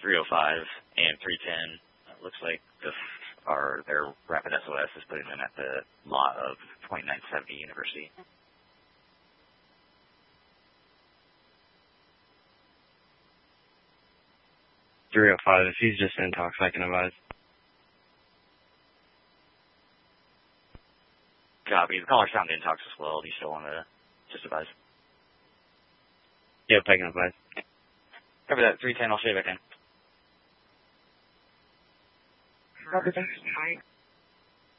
305 and 310. Looks like their rapid SOS is putting them at the lot of 2970 University. If he's just in talks, I can advise. Copy. The caller sound in talks as well. Do you still want to just advise? Yep, I can advise. Cover that. 310, I'll show you back in. Copy, thanks.